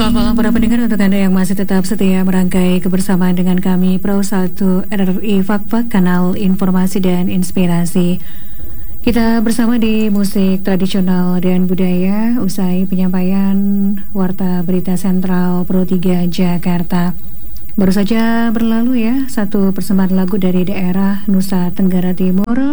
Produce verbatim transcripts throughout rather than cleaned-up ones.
Selamat malam para pendengar, untuk Anda yang masih tetap setia merangkai kebersamaan dengan kami Pro satu R R I Fakfak, kanal informasi dan inspirasi. Kita bersama di musik tradisional dan budaya usai penyampaian Warta Berita Sentral Pro tiga Jakarta. Baru saja berlalu ya satu persembahan lagu dari daerah Nusa Tenggara Timur,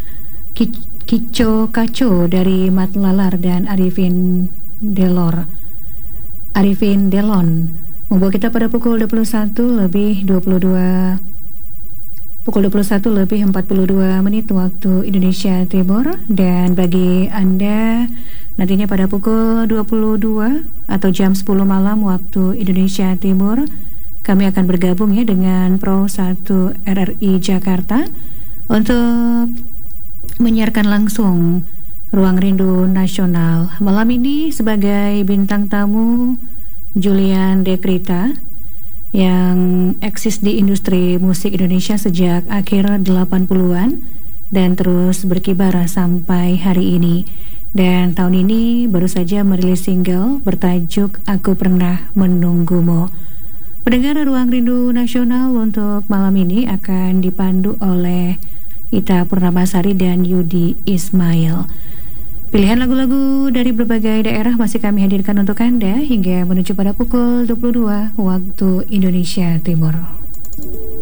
Kico Kaco dari Mat Lalar dan Arifin Delor. Arifin Delon membawa kita pada pukul dua puluh satu lebih dua puluh dua pukul dua puluh satu lebih empat puluh dua menit waktu Indonesia Timur. Dan bagi Anda nantinya pada pukul dua puluh dua atau jam sepuluh malam waktu Indonesia Timur, kami akan bergabung ya dengan Pro satu R R I Jakarta untuk menyiarkan langsung Ruang Rindu Nasional. Malam ini sebagai bintang tamu Julian Dekrita yang eksis di industri musik Indonesia sejak akhir delapan puluhan dan terus berkibar sampai hari ini. Dan tahun ini baru saja merilis single bertajuk Aku Pernah Menunggumu. Pendengar, Ruang Rindu Nasional untuk malam ini akan dipandu oleh Ita Purnamasari dan Yudi Ismail. Pilihan lagu-lagu dari berbagai daerah masih kami hadirkan untuk Anda hingga menuju pada pukul dua puluh dua waktu Indonesia Timur.